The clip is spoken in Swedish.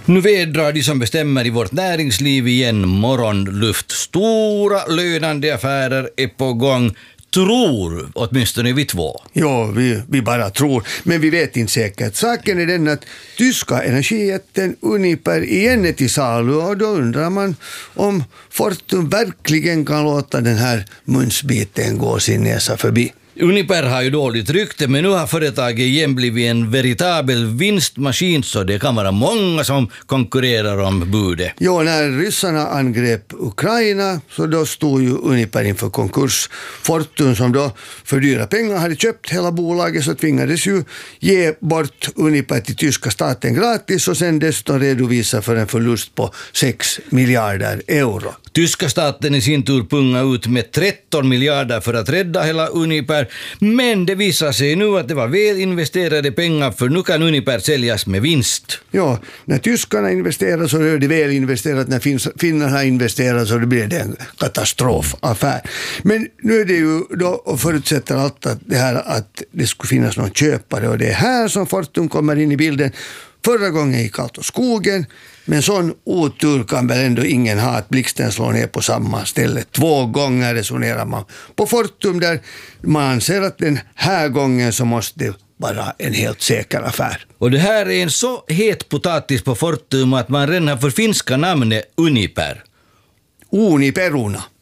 Nu vädrar de som bestämmer i vårt näringsliv igen morgonluft. Stora lönande affärer är på gång. Tror, åtminstone vi två. Ja, vi bara tror, men vi vet inte säkert. Saken är den att tyska energijätten Uniper igen är till salu, och då undrar man om Fortum verkligen kan låta den här munsbiten gå sin näsa förbi. Uniper har ju dåligt rykte, men nu har företaget igen blivit en veritabel vinstmaskin, så det kan vara många som konkurrerar om budet. Ja, när ryssarna angrep Ukraina så då stod ju Uniper inför konkurs. Fortum, som då för dyra pengar hade köpt hela bolaget, så tvingades ju ge bort Uniper till tyska staten gratis och sen dessutom redovisa för en förlust på 6 miljarder euro. Tyska staten i sin tur punga ut med 13 miljarder för att rädda hela Uniper, men det visar sig nu att det var väl investerade pengar, för nu kan Uniper säljas med vinst. Ja, när tyskarna investerar så är det väl investerat, när finnarna investerar så blir det en katastrofaffär. Men nu är det ju då, och förutsätter allt att det skulle finnas någon köpare, och det är här som Fortum kommer in i bilden. Förra gången gick allt åt skogen, men sån otur kan väl ändå ingen ha, att blixten slår ner på samma ställe. 2 gånger resonerar man på Fortum, där man anser att den här gången så måste det vara en helt säker affär. Och det här är en så het potatis på Fortum att man redan har för finska namnet Uniper. Uniperuna.